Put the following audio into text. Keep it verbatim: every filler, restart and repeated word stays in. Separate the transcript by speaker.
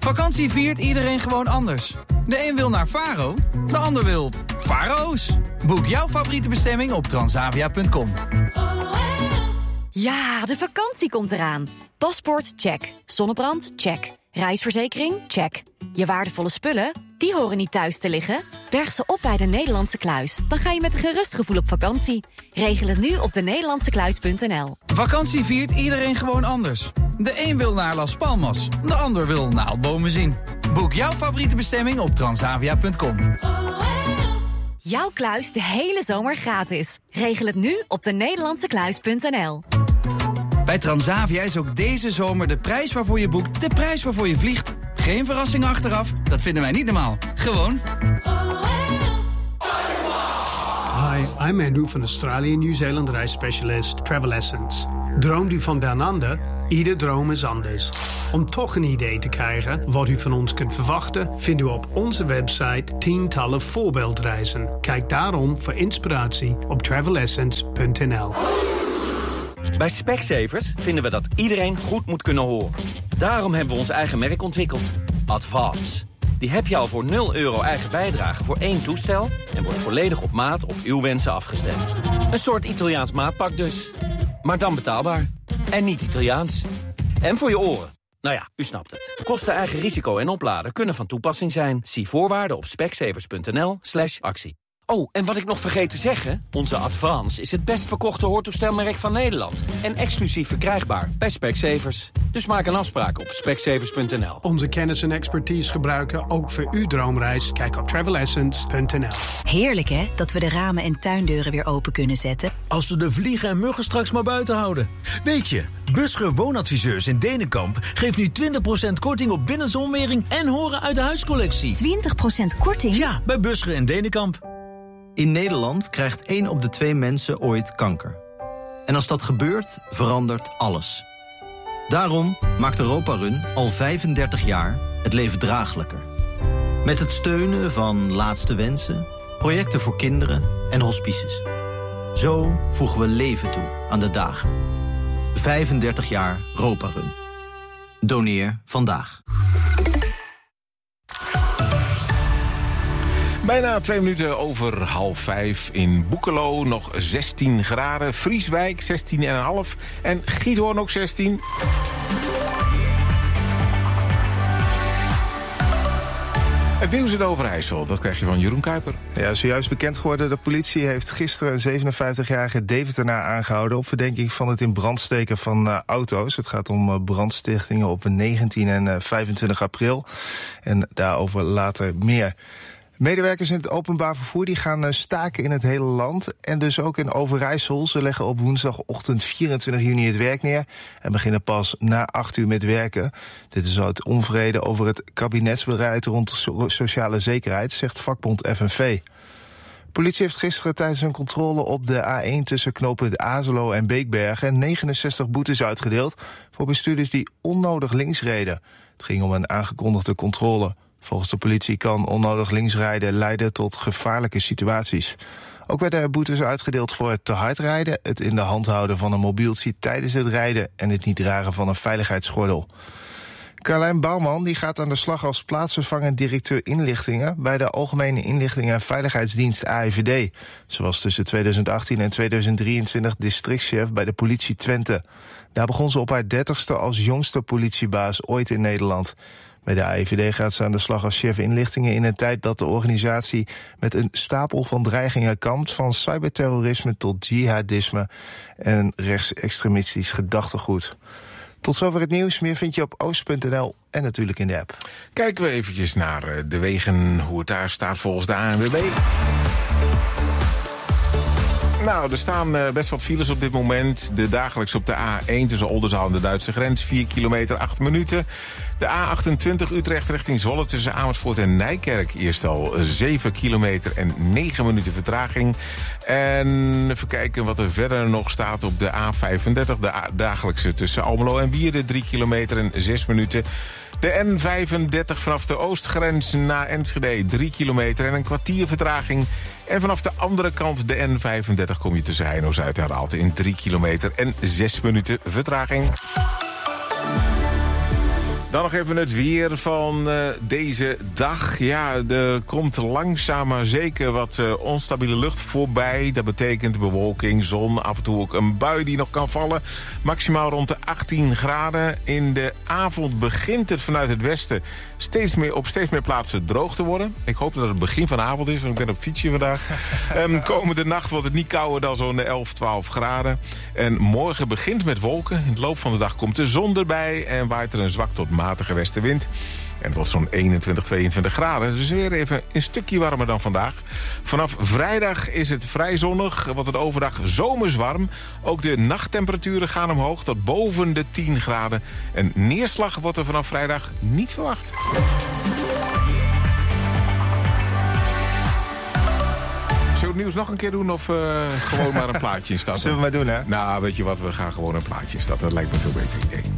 Speaker 1: Vakantie viert iedereen gewoon anders. De een wil naar Faro, de ander wil Faro's. Boek jouw favoriete bestemming op transavia punt com.
Speaker 2: Ja, de vakantie komt eraan. Paspoort, check. Zonnebrand, check. Reisverzekering, check. Je waardevolle spullen, die horen niet thuis te liggen. Berg ze op bij de Nederlandse Kluis. Dan ga je met een gerust gevoel op vakantie. Regel het nu op de nederlandse kluis punt n l.
Speaker 1: Vakantie viert iedereen gewoon anders. De een wil naar Las Palmas, de ander wil naaldbomen zien. Boek jouw favoriete bestemming op transavia punt com.
Speaker 2: Jouw kluis de hele zomer gratis. Regel het nu op de nederlandse kluis punt n l.
Speaker 1: Bij Transavia is ook deze zomer de prijs waarvoor je boekt de prijs waarvoor je vliegt. Geen verrassingen achteraf, dat vinden wij niet normaal. Gewoon.
Speaker 3: Hi, I'm Andrew van Australië Nieuw-Zeeland reisspecialist Travel Essence. Droomt u van down under? Ieder droom is anders. Om toch een idee te krijgen wat u van ons kunt verwachten, vindt u op onze website tientallen voorbeeldreizen. Kijk daarom voor inspiratie op travel essence punt n l.
Speaker 4: Bij Specsavers vinden we dat iedereen goed moet kunnen horen. Daarom hebben we ons eigen merk ontwikkeld. Advance. Die heb je al voor nul euro eigen bijdrage voor één toestel en wordt volledig op maat op uw wensen afgestemd. Een soort Italiaans maatpak dus. Maar dan betaalbaar. En niet Italiaans. En voor je oren. Nou ja, u snapt het. Kosten, eigen risico en opladen kunnen van toepassing zijn. Zie voorwaarden op specsavers punt n l slash actie. Oh, en wat ik nog vergeet te zeggen, onze Advance is het best verkochte hoortoestelmerk van Nederland. En exclusief verkrijgbaar bij Specsavers. Dus maak een afspraak op specsavers punt n l.
Speaker 3: Onze kennis en expertise gebruiken ook voor uw droomreis. Kijk op travel essence punt n l.
Speaker 5: Heerlijk hè, dat we de ramen en tuindeuren weer open kunnen zetten.
Speaker 6: Als we de vliegen en muggen straks maar buiten houden. Weet je, Buscher Woonadviseurs in Denenkamp geeft nu twintig procent korting op binnenzonwering en horen uit de huiscollectie.
Speaker 5: twintig procent korting?
Speaker 6: Ja, bij Buscher in Denenkamp.
Speaker 7: In Nederland krijgt één op de twee mensen ooit kanker. En als dat gebeurt, verandert alles. Daarom maakt Europa Run al vijfendertig jaar het leven draaglijker. Met het steunen van Laatste Wensen, projecten voor kinderen en hospices. Zo voegen we leven toe aan de dagen. vijfendertig jaar Europa Run. Doneer vandaag.
Speaker 8: Bijna twee minuten over half vijf in Boekelo. Nog zestien graden. Vrieswijk zestien komma vijf. En Giethoorn ook zestien. Het nieuws in Overijssel, dat krijg je van Jeroen Kuiper.
Speaker 9: Ja, zojuist bekend geworden. De politie heeft gisteren een zevenenvijftigjarige Deventenaar aangehouden op verdenking van het in brand steken van uh, auto's. Het gaat om uh, brandstichtingen op negentien en uh, vijfentwintig april. En daarover later meer. Medewerkers in het openbaar vervoer die gaan staken in het hele land. En dus ook in Overijssel. Ze leggen op woensdagochtend vierentwintig juni het werk neer. En beginnen pas na acht uur met werken. Dit is uit onvrede over het kabinetsbeleid rond so- sociale zekerheid, zegt vakbond F N V. Politie heeft gisteren tijdens een controle op de A één tussen knooppunt Azelo en Beekbergen negenenzestig boetes uitgedeeld voor bestuurders die onnodig links reden. Het ging om een aangekondigde controle. Volgens de politie kan onnodig linksrijden leiden tot gevaarlijke situaties. Ook werden er boetes uitgedeeld voor het te hard rijden, het in de hand houden van een mobieltje tijdens het rijden en het niet dragen van een veiligheidsgordel. Carlijn Bouwman die gaat aan de slag als plaatsvervangend directeur inlichtingen bij de Algemene Inlichtingen en Veiligheidsdienst A I V D. Ze was tussen tweeduizend achttien en tweeduizend drieëntwintig districtschef bij de politie Twente. Daar begon ze op haar dertigste als jongste politiebaas ooit in Nederland. Bij de A I V D gaat ze aan de slag als chef inlichtingen in een tijd dat de organisatie met een stapel van dreigingen kampt, van cyberterrorisme tot jihadisme en rechtsextremistisch gedachtegoed. Tot zover het nieuws. Meer vind je op oost punt n l en natuurlijk in de app.
Speaker 8: Kijken we eventjes naar de wegen, hoe het daar staat volgens de A N W B. Nou, er staan uh, best wat files op dit moment. De dagelijks op de A één tussen Oldenzaal en de Duitse grens. vier kilometer, acht minuten. De A achtentwintig Utrecht richting Zwolle tussen Amersfoort en Nijkerk. Eerst al zeven kilometer en negen minuten vertraging. En even kijken wat er verder nog staat op de A vijfendertig. De A- dagelijkse tussen Almelo en Wierde. drie kilometer en zes minuten. De N vijfendertig vanaf de oostgrens naar Enschede. drie kilometer en een kwartier vertraging. En vanaf de andere kant de N vijfendertig kom je tussen Heino-Zuid en Raalte in drie kilometer en zes minuten vertraging. Dan nog even het weer van uh, deze dag. Ja, er komt langzaam maar zeker wat uh, onstabiele lucht voorbij. Dat betekent bewolking, zon, af en toe ook een bui die nog kan vallen. Maximaal rond de achttien graden. In de avond begint het vanuit het westen steeds meer, op steeds meer plaatsen droog te worden. Ik hoop dat het het begin van de avond is, want ik ben op fietsje vandaag. um, komende nacht wordt het niet kouder dan zo'n elf, twaalf graden. En morgen begint met wolken. In de loop van de dag komt de zon erbij en waait er een zwak tot matige westenwind. En het wordt zo'n eenentwintig, tweeëntwintig graden. Dus weer even een stukje warmer dan vandaag. Vanaf vrijdag is het vrij zonnig. Wordt het overdag zomers warm. Ook de nachttemperaturen gaan omhoog tot boven de tien graden. En neerslag wordt er vanaf vrijdag niet verwacht. Zullen we het nieuws nog een keer doen of uh, gewoon maar een plaatje instarten?
Speaker 9: Zullen we maar doen, hè?
Speaker 8: Nou, weet je wat, we gaan gewoon een plaatje instarten. Dat lijkt me een veel beter idee.